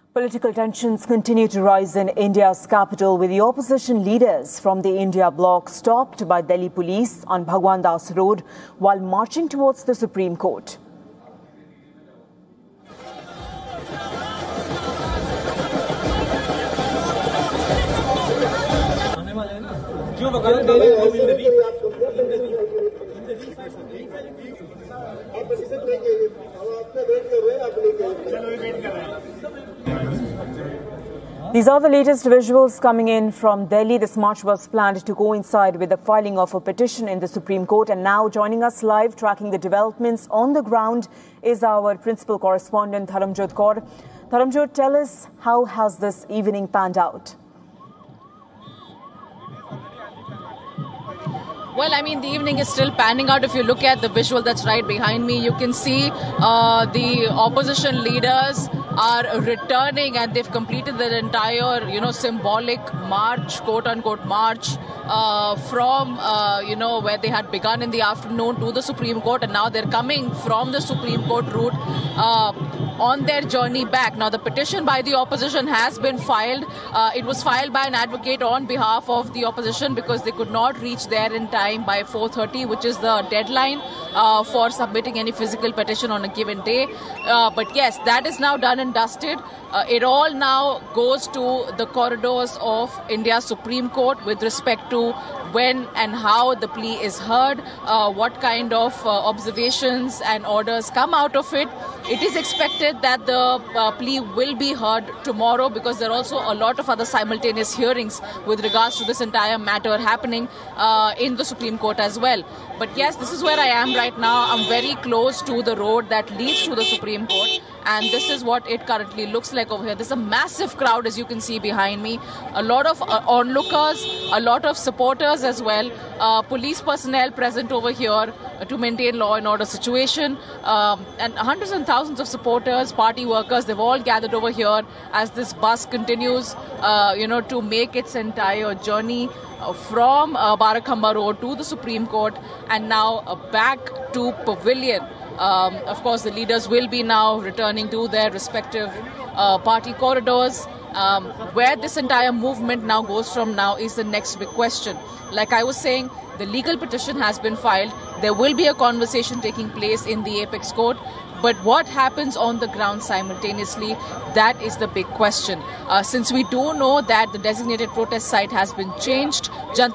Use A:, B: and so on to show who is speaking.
A: Political tensions continue to rise in India's capital, with the opposition leaders from the India bloc stopped by Delhi police on Bhagwan Das Road while marching towards the Supreme Court. These are the latest visuals coming in from Delhi. This march was planned to coincide with the filing of a petition in the Supreme Court. And now joining us live, tracking the developments on the ground, is our principal correspondent, Dharamjot Kaur. Dharamjot, tell us, how has this evening panned out?
B: Well, I mean, the evening is still panning out. If you look at the visual that's right behind me, you can see the opposition leaders are returning, and they've completed their entire, symbolic march, quote-unquote march, from, where they had begun in the afternoon to the Supreme Court, and now they're coming from the Supreme Court route on their journey back. Now, the petition by the opposition has been filed. It was filed by an advocate on behalf of the opposition because they could not reach there in time by 4:30, which is the deadline for submitting any physical petition on a given day. But yes, that is now done and dusted. It all now goes to the corridors of India's Supreme Court with respect to when and how the plea is heard, what kind of observations and orders come out of it. It is expected that the plea will be heard tomorrow because there are also a lot of other simultaneous hearings with regards to this entire matter happening in the Supreme Court as well. But yes, this is where I am right now. I'm very close to the road that leads to the Supreme Court, and this is what it currently looks like over here. There's a massive crowd, as you can see behind me. A lot of onlookers, a lot of supporters as well. Police personnel present over here to maintain law and order situation. And hundreds and thousands of supporters, party workers, they've all gathered over here as this bus continues, to make its entire journey from Barakhamba Road to the Supreme Court and now back to Pavilion. Of course, the leaders will be now returning to their respective party corridors. Where this entire movement now goes from now is the next big question. Like I was saying, the legal petition has been filed. There will be a conversation taking place in the Apex Court. But what happens on the ground simultaneously, that is the big question. Since we do know that the designated protest site has been changed, Jantar